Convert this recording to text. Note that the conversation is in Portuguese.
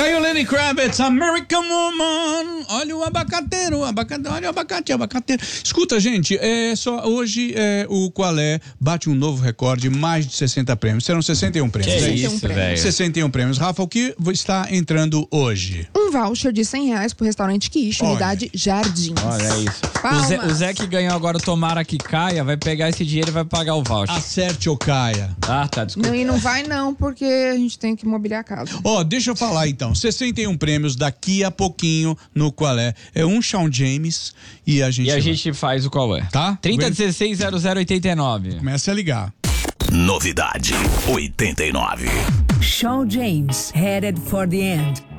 Tá aí o Lenny Kravitz, American Woman. Olha o abacateiro, olha o abacateiro. Escuta, gente, hoje o Qual É bate um novo recorde, mais de 60 prêmios. Serão 61 prêmios. Que é isso, velho. 61 prêmios. Rafa, o que está entrando hoje? Um voucher de R$100 pro restaurante Quiche, unidade Jardins. Olha isso. Palmas. O Zé que ganhou agora o Tomara que Caia, vai pegar esse dinheiro e vai pagar o voucher. Acerte ou caia. Ah, tá, desculpa. Não, e não vai não, porque a gente tem que mobiliar a casa. Deixa eu falar então. 61 prêmios daqui a pouquinho no Qual É. É um Shawn James e a gente... E a gente faz o Qual É. Tá? 3016-0089. Comece a ligar. Novidade 89. Shawn James, Headed for the End.